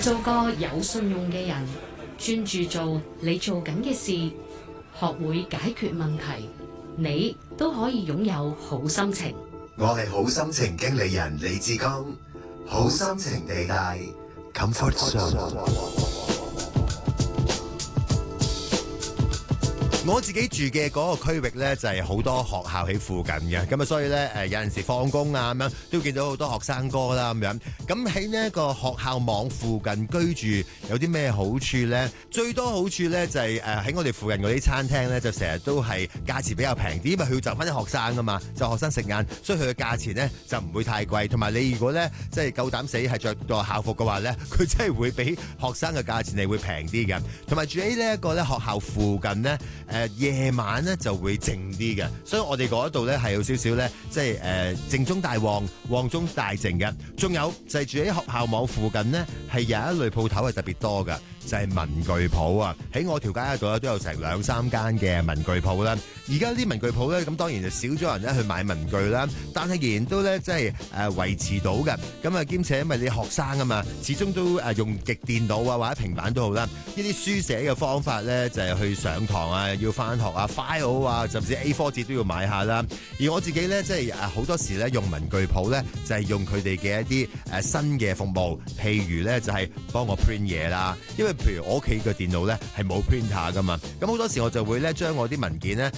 做個有信用嘅人，專注做你做緊嘅事，學會解決問題，你都可以擁有好心情。 我係好心情經理人李志剛，好心情地帶 Comfort Zone。我自己住嘅嗰個區域呢，就係好多學校喺附近嘅，咁啊，所以呢，有陣時放工啊咁樣，都見到好多學生哥啦咁樣。咁喺呢個學校網附近居住有啲咩好處呢？最多好處呢，就係喺我哋附近嗰啲餐廳呢，就成日都係價錢比較平啲，因為佢要就翻啲學生噶嘛，就學生食晏，所以佢嘅價錢呢就唔會太貴。同埋你如果呢，即係夠膽死係着個校服嘅話呢，佢真係會比學生嘅價錢係會平啲嘅。同埋住喺呢一個咧學校附近呢。夜晚咧就會靜啲嘅，所以我哋嗰度咧係有少少咧，即係靜中帶旺，旺中帶靜嘅。仲有就係住喺學校網附近呢，係有一類鋪頭係特別多嘅，就係文具鋪啊！喺我條街嗰度咧都有成2-3間嘅文具鋪啦。而家啲文具鋪咧，咁當然就少咗人咧去買文具啦，但係仍然都咧即係維持到嘅。咁啊兼且因為你學生啊嘛，始終都用極電腦啊或者平板都好啦。呢啲書寫嘅方法咧就係去上堂啊，要返學啊 file 啊，甚至 A4 紙都要買下啦。而我自己咧即係好多時咧用文具鋪咧就係用佢哋嘅一啲新嘅服務，譬如咧就係幫我 print 嘢啦。因為譬如我屋企嘅電腦咧係冇 printer 噶嘛，咁好多時我就會咧將我啲文件咧